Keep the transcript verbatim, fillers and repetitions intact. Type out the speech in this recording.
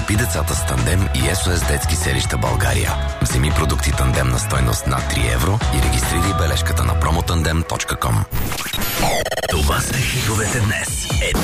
Подкрепи децата с Тандем и Ес О Ес Детски селища България. Вземи продукти Тандем на стойност над три евро и регистрирай бележката на промотандем точка ком. Това са хитовете днес. Е